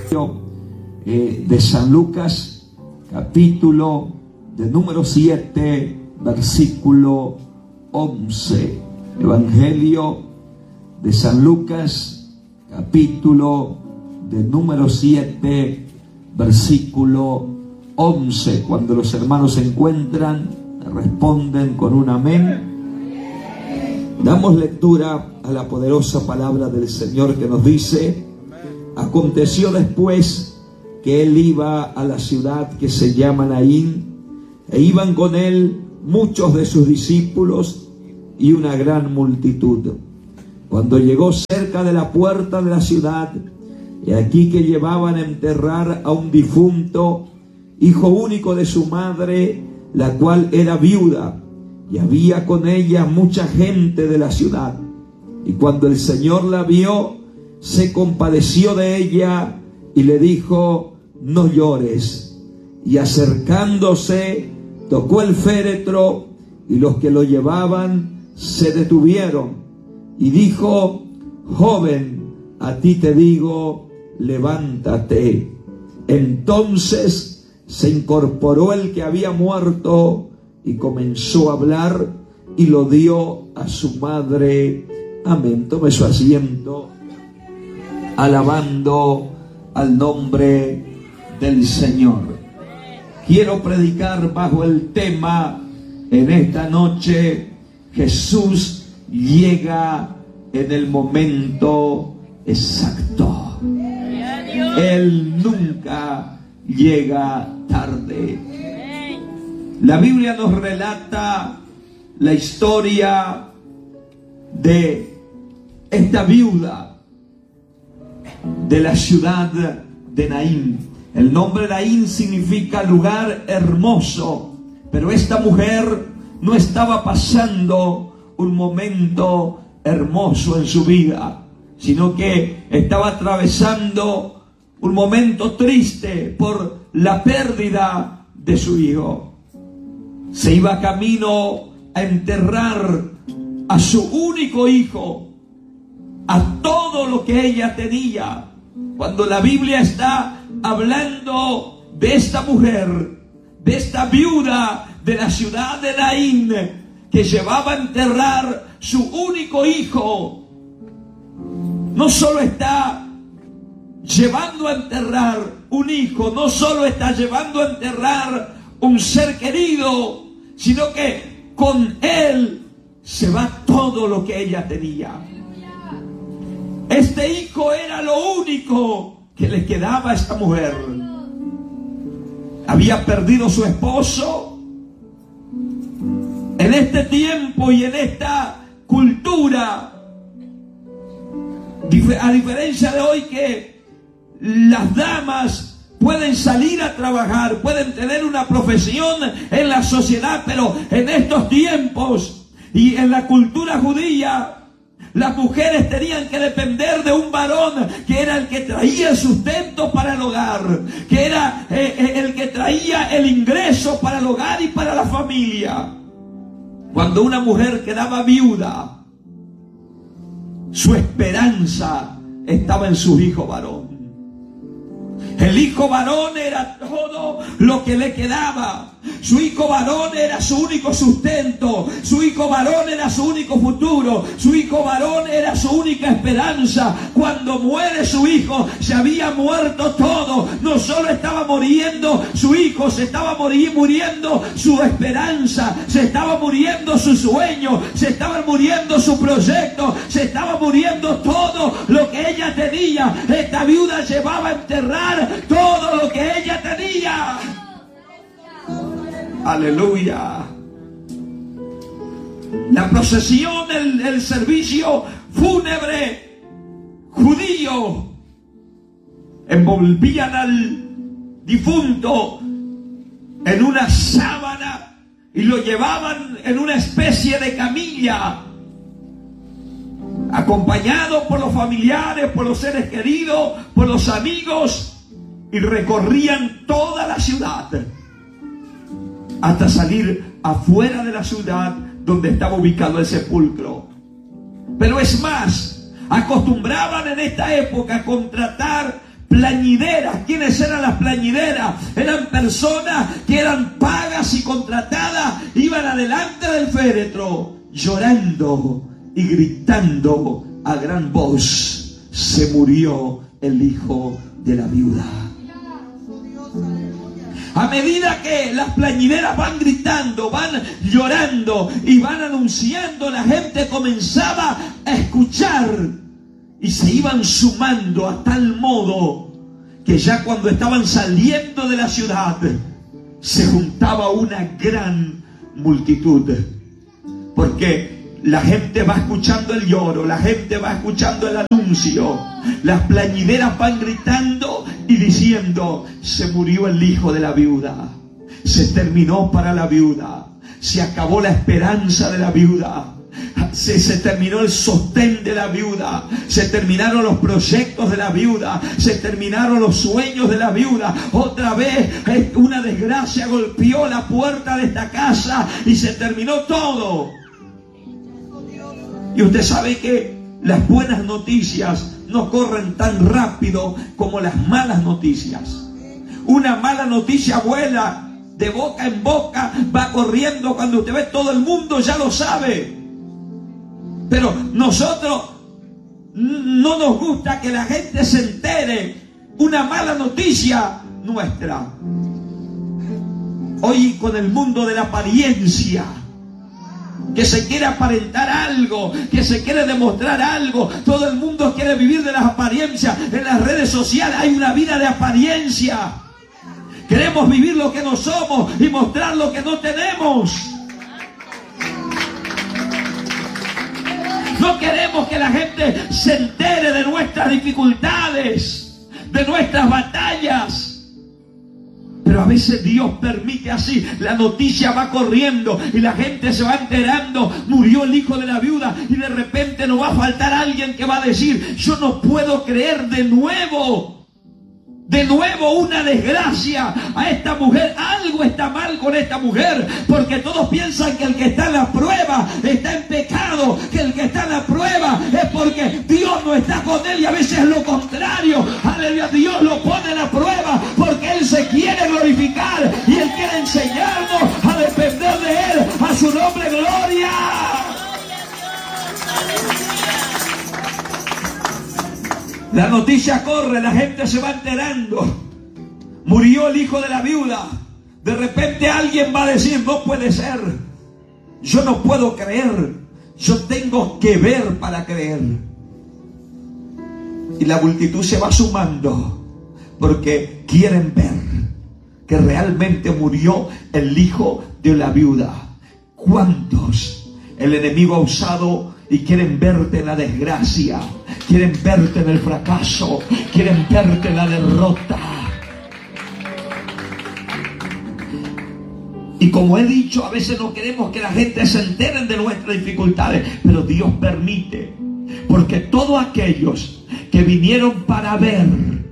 de San Lucas, capítulo de número 7, versículo 11. Evangelio de San Lucas, capítulo de número 7, versículo 11. Cuando los hermanos se encuentran, responden con un amén. Damos lectura a la poderosa palabra del Señor que nos dice: aconteció después que él iba a la ciudad que se llama Naín, e iban con él muchos de sus discípulos y una gran multitud. Cuando llegó cerca de la puerta de la ciudad, he aquí que llevaban a enterrar a un difunto, hijo único de su madre, la cual era viuda, y había con ella mucha gente de la ciudad. Y cuando el Señor la vio, se compadeció de ella y le dijo: no llores. Y acercándose, tocó el féretro, y los que lo llevaban se detuvieron. Y dijo: joven, a ti te digo, levántate. Entonces se incorporó el que había muerto y comenzó a hablar, y lo dio a su madre. Amén. Tome su asiento, alabando al nombre del Señor. Quiero predicar bajo el tema en esta noche: Jesús llega en el momento exacto. Él nunca llega tarde. La Biblia nos relata la historia de esta viuda de la ciudad de Naín. El nombre Naín significa lugar hermoso, pero esta mujer no estaba pasando un momento hermoso en su vida, sino que estaba atravesando un momento triste por la pérdida de su hijo. Se iba camino a enterrar a su único hijo, a todo lo que ella tenía. Cuando la Biblia está hablando de esta mujer, de esta viuda de la ciudad de Naín, que llevaba a enterrar su único hijo, no solo está llevando a enterrar un hijo, no solo está llevando a enterrar un ser querido, sino que con él se va todo lo que ella tenía. Este hijo era lo único que le quedaba a esta mujer. Había perdido su esposo. En este tiempo y en esta cultura, a diferencia de hoy, que las damas pueden salir a trabajar, pueden tener una profesión en la sociedad, pero en estos tiempos y en la cultura judía, las mujeres tenían que depender de un varón que era el que traía el sustento para el hogar, que era el que traía el ingreso para el hogar y para la familia. Cuando una mujer quedaba viuda, su esperanza estaba en su hijo varón. El hijo varón era todo lo que le quedaba. Su hijo varón era su único sustento. Su hijo varón era su único futuro. Su hijo varón era su única esperanza. Cuando muere su hijo, se había muerto todo. No solo estaba muriendo su hijo, se estaba muriendo su esperanza, se estaba muriendo su sueño, se estaba muriendo su proyecto, se estaba muriendo todo lo que ella tenía. Esta viuda llevaba a enterrar todo lo que ella tenía. Aleluya. La procesión, el servicio fúnebre judío, envolvían al difunto en una sábana y lo llevaban en una especie de camilla, acompañado por los familiares, por los seres queridos, por los amigos, y recorrían toda la ciudad hasta salir afuera de la ciudad donde estaba ubicado el sepulcro. Pero es más, acostumbraban en esta época a contratar plañideras. ¿Quiénes eran las plañideras? Eran personas que eran pagas y contratadas, iban adelante del féretro llorando y gritando a gran voz: se murió el hijo de la viuda. A medida que las plañideras van gritando, van llorando y van anunciando, la gente comenzaba a escuchar y se iban sumando a tal modo que ya cuando estaban saliendo de la ciudad se juntaba una gran multitud, porque la gente va escuchando el lloro, la gente va escuchando el anuncio. Las plañideras van gritando y diciendo: se murió el hijo de la viuda, se terminó para la viuda, se acabó la esperanza de la viuda, se terminó el sostén de la viuda, se terminaron los proyectos de la viuda, se terminaron los sueños de la viuda. Otra vez una desgracia golpeó la puerta de esta casa y se terminó todo. Y usted sabe que las buenas noticias no corren tan rápido como las malas noticias. Una mala noticia vuela de boca en boca, va corriendo, cuando usted ve todo el mundo ya lo sabe. Pero nosotros no nos gusta que la gente se entere una mala noticia nuestra. Hoy con el mundo de la apariencia, que se quiere aparentar algo, que se quiere demostrar algo, todo el mundo quiere vivir de las apariencias. En las redes sociales hay una vida de apariencia. Queremos vivir lo que no somos y mostrar lo que no tenemos. No queremos que la gente se entere de nuestras dificultades, de nuestras batallas. Pero a veces Dios permite así. La noticia va corriendo y la gente se va enterando: murió el hijo de la viuda. Y de repente no va a faltar alguien que va a decir: yo no puedo creer, de nuevo una desgracia a esta mujer. Algo está mal con esta mujer, porque todos piensan que el que está en la prueba está en pecado, que el que está en la prueba es porque Dios no está con él, y a veces es lo contrario. Aleluya, Dios lo pone en la prueba porque Él se quiere glorificar y Él quiere enseñarnos a depender de Él. A su nombre gloria. La noticia corre, la gente se va enterando: murió el hijo de la viuda. De repente alguien va a decir: no puede ser, yo no puedo creer, yo tengo que ver para creer. Y la multitud se va sumando porque quieren ver que realmente murió el hijo de la viuda. ¿Cuántos el enemigo ha usado y quieren verte en la desgracia, quieren verte en el fracaso, quieren verte en la derrota? Y como he dicho, a veces no queremos que la gente se entere de nuestras dificultades, pero Dios permite, porque todos aquellos que vinieron para ver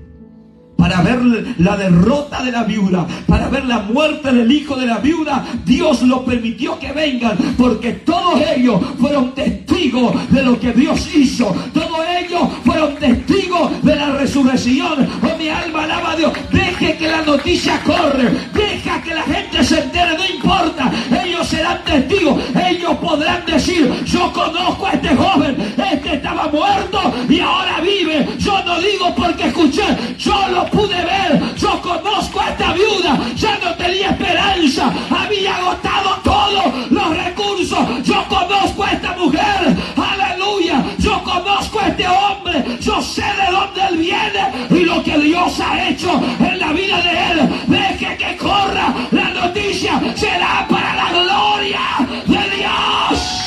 la derrota de la viuda, para ver la muerte del hijo de la viuda, Dios lo permitió que vengan, porque todos ellos fueron testigos de lo que Dios hizo. Todos ellos fueron testigos de la resurrección. Oh, mi alma alaba a Dios. Deje que la noticia corre, deja que la gente se entere, no importa. Ellos serán testigos, ellos podrán decir: yo conozco a este joven, este estaba muerto y ahora vive. Yo no digo porque escuché, yo lo pude ver. Yo conozco a esta viuda, ya no tenía esperanza, había agotado todos los recursos. Yo conozco a esta mujer, aleluya. Yo conozco a este hombre, yo sé de dónde él viene y lo que Dios ha hecho en la vida de él. Deje que corra la noticia, será para la gloria de Dios.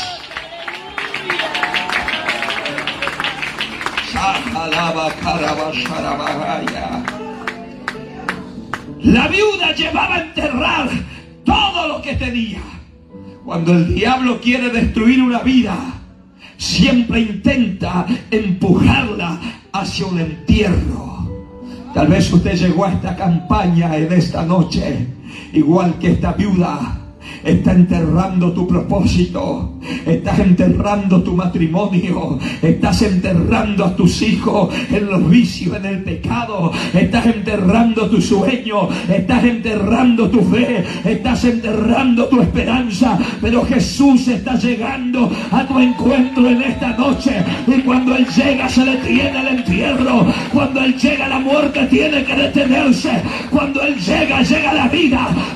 La viuda llevaba a enterrar todo lo que tenía. Cuando el diablo quiere destruir una vida, siempre intenta empujarla hacia un entierro. Tal vez usted llegó a esta campaña en esta noche, igual que esta viuda, está enterrando tu propósito, estás enterrando tu matrimonio, estás enterrando a tus hijos en los vicios, en el pecado, estás enterrando tu sueño, estás enterrando tu fe, estás enterrando tu esperanza, pero Jesús está llegando a tu encuentro en esta noche, y cuando Él llega se detiene el entierro, cuando Él llega la muerte tiene que detenerse, cuando Él llega, llega la vida,